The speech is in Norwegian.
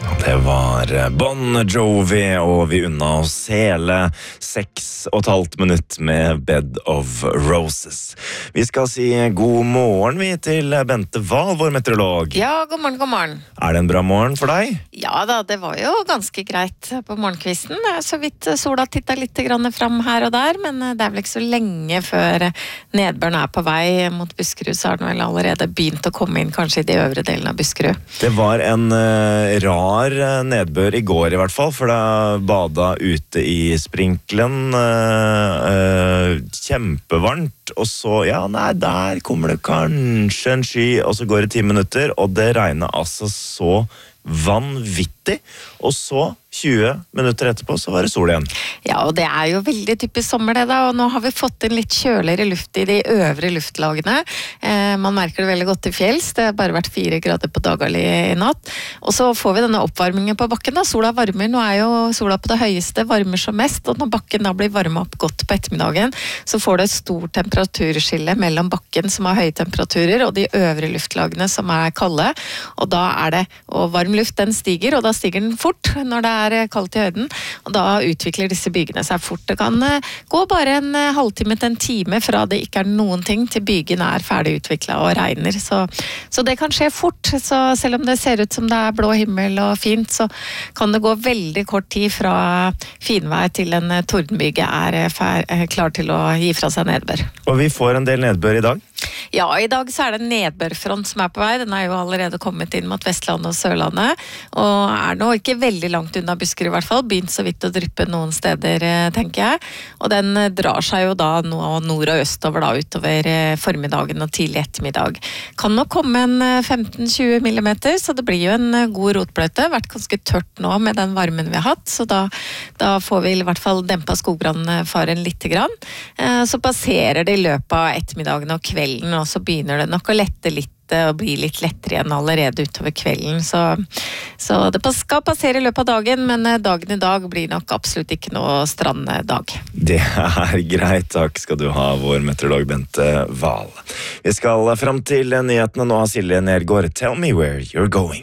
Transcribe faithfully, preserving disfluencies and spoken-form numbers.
Det var Bon Jovi, og vi unna oss hele seks og et halvt minutt med Bed of Roses. Vi skal si god morgen vi til Bente Wahl, vår meteorolog. Ja, god morgen, god morgen. Er det en bra morgen for deg? Ja da, det var jo ganske greit på morgenkvisten. Så vidt sola tittet litt grann fram her og der, men det er vel ikke så lenge før nedbøren er på vei mot Buskerud, så har den vel allerede begynt å komme inn kanskje i de øvre delene av Buskerud. Det var en uh, rar nedbør i går i hvert fall, for da bada ute i sprinkelen, uh, uh, kjempevarmt, og så, ja, nei, der kommer det kanskje en sky, og så går det ti minutter, og det regner altså så vanvittig, og så tjue minutter etterpå så var det sol igjen. Ja, og det er jo veldig typisk sommer det da, og nå har vi fått inn litt kjøligere luft i de øvre luftlagene. Eh, man merker det veldig godt til fjells, det har bare vært fire grader på Dagali i natt. Og så får vi denne oppvarmingen på bakken da, sola varmer, nå er jo sola på det høyeste, varmer som mest, og når bakken da blir varmet opp godt på ettermiddagen, så får det et stort temperaturskille mellom bakken som har høye temperaturer, og de øvre luftlagene som er kalde, og da er det, og varm luft den stiger, og da stiger den fort når det er kaldt i høyden, og da utvikler disse bygene seg fort. Det kan gå bare en halvtime til en time fra det ikke er noen ting til bygen er ferdig utviklet og regner, så, så det kan skje fort. Så selv om det ser ut som det er blå himmel og fint, så kan det gå veldig kort tid fra finvær til en tordenbyge er fer- klar til å gi fra seg nedbør. Og vi får en del nedbør i dag? Ja, i dag så er det en nedbørfront som er på vei. Den er jo allerede kommet inn mot Vestlandet og Sørlandet, og er nå ikke veldig langt unna Buskerud i hvert fall. Begynt så vidt å dryppe noen steder, tenker jeg. Og den drar seg jo da nå nord og østover da, utover formiddagen og tidlig ettermiddag. Kan nok komme en femten til tjue millimeter, så det blir jo en god rotbløte. Vært ganske tørt nå med den varmen vi har hatt, så da, da får vi i hvert fall dempet skogbrannfaren litt grann. Så passerer det i løpet av ettermiddagen og kvelden, og så begynner det nok å lette litt og bli litt lettere igjen allerede utover kvelden, så, så det skal passere i løpet av dagen, men dagen i dag blir nok absolutt ikke noe stranddag. Det er greit, takk skal du ha, vår meteorolog Bente Wahl. Vi skal frem til nyhetene nå, Silje Nergård. Tell me where you're going.